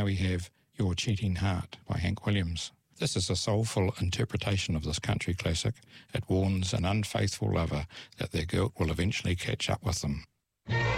now we have Your Cheating Heart by Hank Williams. This is a soulful interpretation of this country classic. It warns an unfaithful lover that their guilt will eventually catch up with them.